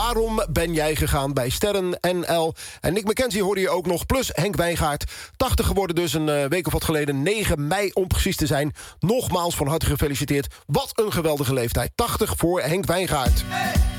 Waarom ben jij gegaan bij Sterren NL? En Nick McKenzie hoorde je ook nog, plus Henk Wijngaard. 80 geworden dus een week of wat geleden, 9 mei om precies te zijn. Nogmaals van harte gefeliciteerd. Wat een geweldige leeftijd. 80 voor Henk Wijngaard.